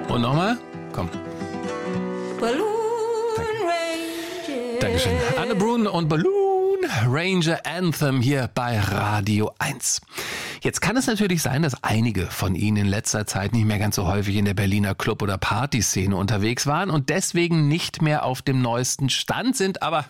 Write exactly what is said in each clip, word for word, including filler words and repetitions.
Und nochmal? Komm. Balloon Danke. Dankeschön. Anne Brun und Balloon Ranger Anthem hier bei Radio eins. Jetzt kann es natürlich sein, dass einige von Ihnen in letzter Zeit nicht mehr ganz so häufig in der Berliner Club- oder Partyszene unterwegs waren und deswegen nicht mehr auf dem neuesten Stand sind, aber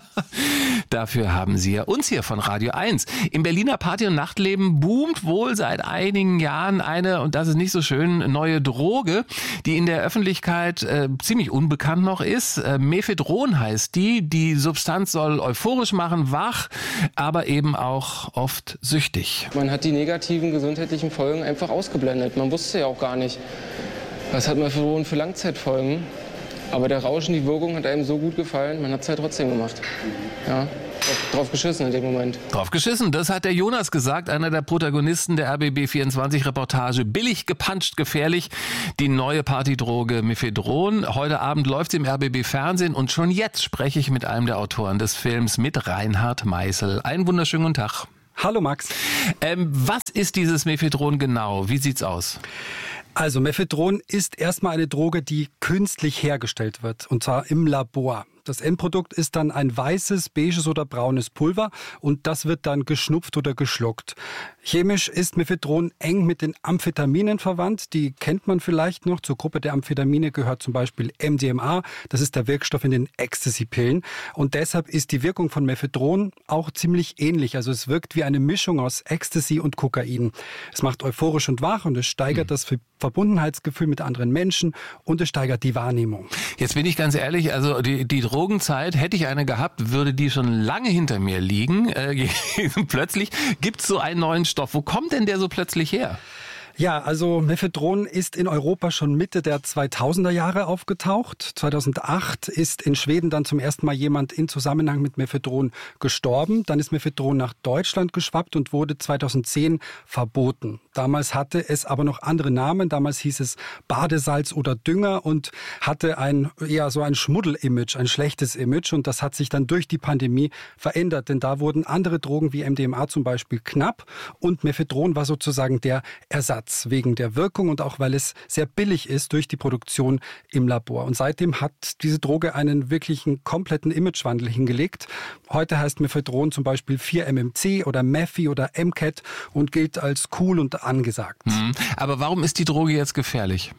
dafür haben Sie ja uns hier von Radio eins. Im Berliner Party- und Nachtleben boomt wohl seit einigen Jahren eine, und das ist nicht so schön, neue Droge, die in der Öffentlichkeit äh, ziemlich unbekannt noch ist. Äh, Mephedron heißt die. Die Substanz soll euphorisch machen, wach, aber eben auch oft süchtig. Man hat die negativen gesundheitlichen Folgen einfach ausgeblendet. Man wusste ja auch gar nicht, was hat Mephedron für Langzeitfolgen. Aber der Rausch und die Wirkung hat einem so gut gefallen, man hat es halt trotzdem gemacht. Ja, drauf geschissen in dem Moment. Drauf geschissen, das hat der Jonas gesagt, einer der Protagonisten der R B B vierundzwanzig Reportage. Billig, gepanscht, gefährlich, die neue Partydroge Mephedron. Heute Abend läuft sie im R B B Fernsehen und schon jetzt spreche ich mit einem der Autoren des Films, mit Reinhard Meißel. Einen wunderschönen guten Tag. Hallo Max. Ähm, was ist dieses Mephedron genau? Wie sieht's aus? Also Mephedron ist erstmal eine Droge, die künstlich hergestellt wird, und zwar im Labor. Das Endprodukt ist dann ein weißes, beiges oder braunes Pulver und das wird dann geschnupft oder geschluckt. Chemisch ist Mephedron eng mit den Amphetaminen verwandt. Die kennt man vielleicht noch. Zur Gruppe der Amphetamine gehört zum Beispiel M D M A. Das ist der Wirkstoff in den Ecstasy-Pillen. Und deshalb ist die Wirkung von Mephedron auch ziemlich ähnlich. Also es wirkt wie eine Mischung aus Ecstasy und Kokain. Es macht euphorisch und wach und es steigert mhm. das Verbundenheitsgefühl mit anderen Menschen und es steigert die Wahrnehmung. Jetzt bin ich ganz ehrlich, also die, die Drogenzeit, hätte ich eine gehabt, würde die schon lange hinter mir liegen. Äh, plötzlich gibt es so einen neuen Stoff. Wo kommt denn der so plötzlich her? Ja, also Mephedron ist in Europa schon Mitte der zweitausender Jahre aufgetaucht. zweitausendacht ist in Schweden dann zum ersten Mal jemand in Zusammenhang mit Mephedron gestorben. Dann ist Mephedron nach Deutschland geschwappt und wurde zweitausendzehn verboten. Damals hatte es aber noch andere Namen. Damals hieß es Badesalz oder Dünger und hatte ein eher so ein Schmuddel-Image, ein schlechtes Image. Und das hat sich dann durch die Pandemie verändert, denn da wurden andere Drogen wie M D M A zum Beispiel knapp und Mephedron war sozusagen der Ersatz. Wegen der Wirkung und auch weil es sehr billig ist durch die Produktion im Labor. Und seitdem hat diese Droge einen wirklichen kompletten Imagewandel hingelegt. Heute heißt Mephedron zum Beispiel vier M M C oder Mephi oder M C A T und gilt als cool und angesagt. Mhm. Aber warum ist die Droge jetzt gefährlich?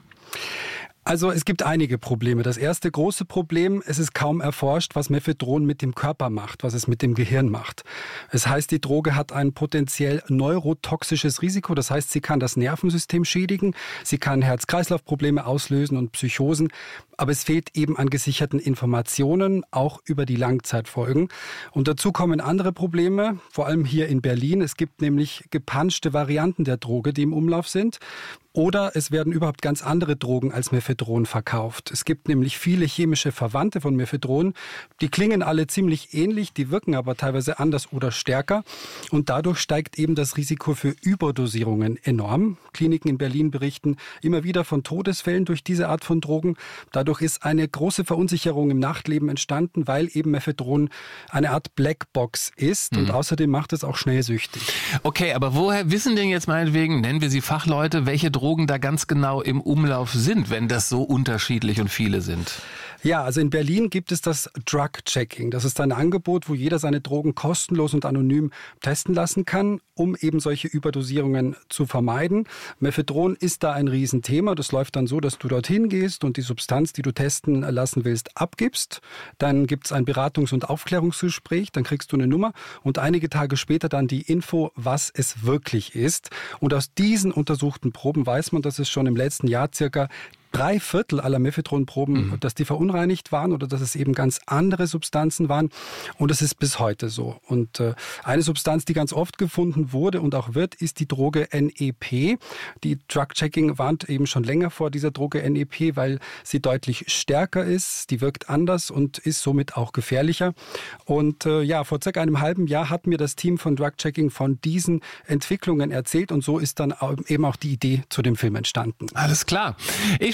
Also es gibt einige Probleme. Das erste große Problem, es ist kaum erforscht, was Mephedron mit dem Körper macht, was es mit dem Gehirn macht. Es heißt, die Droge hat ein potenziell neurotoxisches Risiko. Das heißt, sie kann das Nervensystem schädigen, sie kann Herz-Kreislauf-Probleme auslösen und Psychosen. Aber es fehlt eben an gesicherten Informationen, auch über die Langzeitfolgen. Und dazu kommen andere Probleme, vor allem hier in Berlin. Es gibt nämlich gepanschte Varianten der Droge, die im Umlauf sind. Oder es werden überhaupt ganz andere Drogen als Mephedron verkauft. Es gibt nämlich viele chemische Verwandte von Mephedron. Die klingen alle ziemlich ähnlich, die wirken aber teilweise anders oder stärker. Und dadurch steigt eben das Risiko für Überdosierungen enorm. Kliniken in Berlin berichten immer wieder von Todesfällen durch diese Art von Drogen. Dadurch ist eine große Verunsicherung im Nachtleben entstanden, weil eben Mephedron eine Art Blackbox ist. Mhm. Und außerdem macht es auch schnell süchtig. Okay, aber woher wissen denn jetzt meinetwegen, nennen wir sie Fachleute, welche Drogen da ganz genau im Umlauf sind, wenn das so unterschiedlich und viele sind? Ja, also in Berlin gibt es das Drug-Checking. Das ist ein Angebot, wo jeder seine Drogen kostenlos und anonym testen lassen kann, um eben solche Überdosierungen zu vermeiden. Mephedron ist da ein Riesenthema. Das läuft dann so, dass du dorthin gehst und die Substanz, die du testen lassen willst, abgibst. Dann gibt es ein Beratungs- und Aufklärungsgespräch, dann kriegst du eine Nummer und einige Tage später dann die Info, was es wirklich ist. Und aus diesen untersuchten Proben weiß man, dass es schon im letzten Jahr circa drei Viertel aller Mephedron-Proben, mhm. dass die verunreinigt waren oder dass es eben ganz andere Substanzen waren. Und das ist bis heute so. Und äh, eine Substanz, die ganz oft gefunden wurde und auch wird, ist die Droge N E P. Die Drug-Checking warnt eben schon länger vor dieser Droge N E P, weil sie deutlich stärker ist. Die wirkt anders und ist somit auch gefährlicher. Und äh, ja, vor circa einem halben Jahr hat mir das Team von Drug-Checking von diesen Entwicklungen erzählt. Und so ist dann eben auch die Idee zu dem Film entstanden. Alles klar. Ich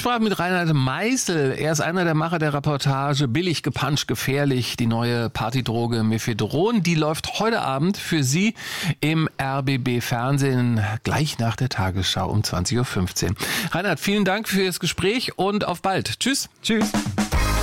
sprach mit Reinhard Meißel. Er ist einer der Macher der Reportage Billig, gepanscht, gefährlich. Die neue Partydroge Mephedron, die läuft heute Abend für Sie im R B B Fernsehen, gleich nach der Tagesschau um zwanzig Uhr fünfzehn. Reinhard, vielen Dank für das Gespräch und auf bald. Tschüss. Tschüss.